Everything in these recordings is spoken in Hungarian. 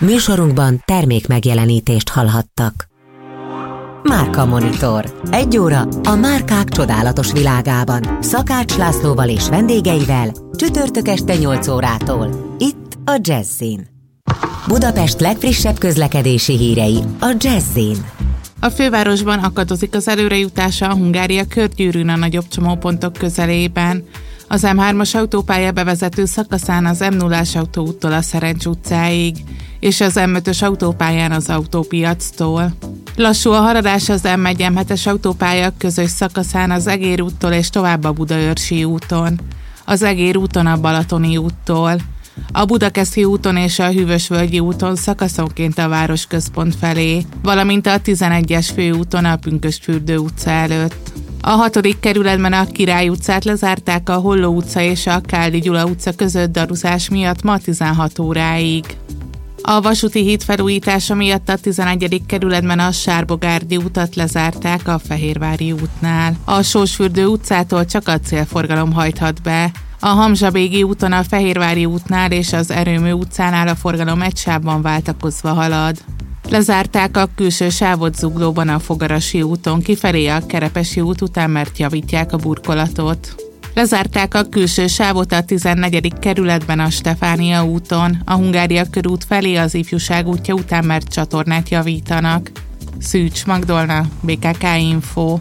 Műsorunkban termék megjelenítést hallhattak. Márka Monitor. 1 óra a márkák csodálatos világában. Szakács Lászlóval és vendégeivel csütörtök este 8 órától. Itt a Jazzin. Budapest legfrissebb közlekedési hírei a Jazzin. A fővárosban akadozik az előrejutása a Hungária körgyűrűn a nagyobb csomópontok közelében. Az M3-as autópálya bevezető szakaszán az M0-as autóúttól a Szerencs utcáig, és az M5-ös autópályán az Autópiactól. Lassú a haladás az M1-M7-es autópálya közös szakaszán az Egér úttól és tovább a Budaörsi úton. Az Egér úton a Balatoni úttól. A Budakeszi úton és a Hűvösvölgyi úton szakaszonként a városközpont felé, valamint a 11-es főúton a Pünkösdfürdő utca előtt. A 6. kerületben a Király utcát lezárták a Holló utca és a Káldi Gyula utca között daruzás miatt ma 16 óráig. A vasúti híd felújítása miatt a 11. kerületben a Sárbogárdi utat lezárták a Fehérvári útnál. A Sósfürdő utcától csak a célforgalom hajthat be. A Hamzsabégi úton a Fehérvári útnál és az Erőmű utcánál a forgalom egy sávban váltakozva halad. Lezárták a külső sávot Zuglóban a Fogarasi úton kifelé a Kerepesi út után, mert javítják a burkolatot. Lezárták a külső sávot a 14. kerületben a Stefánia úton, a Hungária körút felé az Ifjúság útja után, mert csatornát javítanak. Szűcs Magdolna, BKK Info.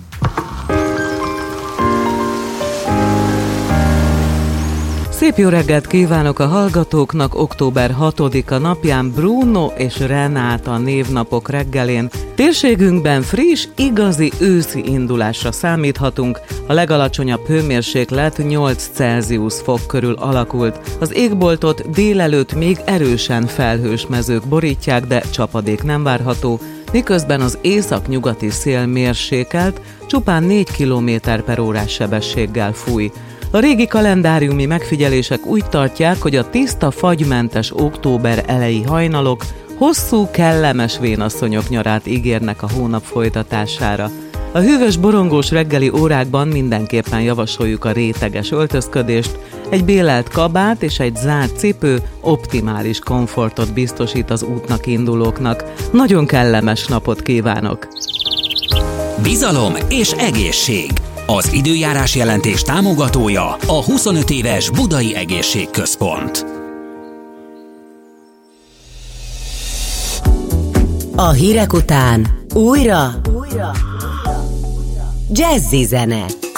Szép jó reggelt kívánok a hallgatóknak! Október 6-a napján Bruno és Renáta névnapok reggelén. Térségünkben friss, igazi őszi indulásra számíthatunk. A legalacsonyabb hőmérséklet 8 Celsius fok körül alakult. Az égboltot délelőtt még erősen felhős mezők borítják, de csapadék nem várható, miközben az északnyugati szél mérsékelt, csupán 4 km/h sebességgel fúj. A régi kalendáriumi megfigyelések úgy tartják, hogy a tiszta, fagymentes október eleji hajnalok hosszú, kellemes vénasszonyok nyarát ígérnek a hónap folytatására. A hűvös, borongós reggeli órákban mindenképpen javasoljuk a réteges öltözködést, egy bélelt kabát és egy zárt cipő optimális komfortot biztosít az útnak indulóknak. Nagyon kellemes napot kívánok! Bizalom és egészség. Az időjárás jelentés támogatója a 25 éves Budai Egészségközpont. A hírek után újra Jazzy zene.